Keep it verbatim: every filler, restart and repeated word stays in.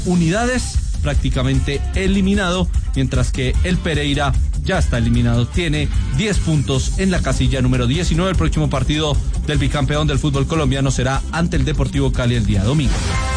unidades, prácticamente eliminado, mientras que el Pereira ya está eliminado, tiene diez puntos en la casilla número diecinueve. El próximo partido del bicampeón del fútbol colombiano será ante el Deportivo Cali el día domingo.